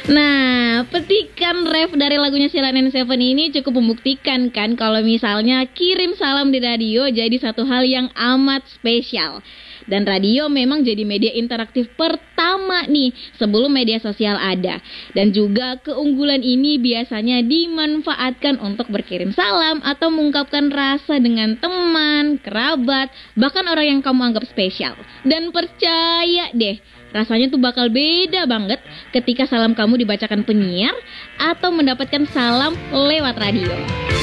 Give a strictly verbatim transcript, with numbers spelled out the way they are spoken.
Nah, petikan ref dari lagunya Sheila and Seven ini cukup membuktikan kan kalau misalnya kirim salam di radio jadi satu hal yang amat spesial. Dan radio memang jadi media interaktif pertama nih sebelum media sosial ada. Dan juga keunggulan ini biasanya dimanfaatkan untuk berkirim salam atau mengungkapkan rasa dengan teman, kerabat, bahkan orang yang kamu anggap spesial. Dan percaya deh, rasanya tuh bakal beda banget ketika salam kamu dibacakan penyiar atau mendapatkan salam lewat radio.